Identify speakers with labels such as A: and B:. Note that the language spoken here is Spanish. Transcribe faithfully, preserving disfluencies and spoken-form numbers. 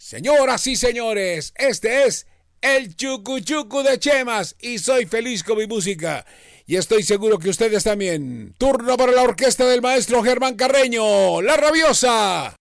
A: Señoras y señores, este es el Chucu Chucu de Chemas y soy feliz con mi música. Y estoy seguro que ustedes también. Turno para la orquesta del maestro Germán Carreño, La Rabiosa.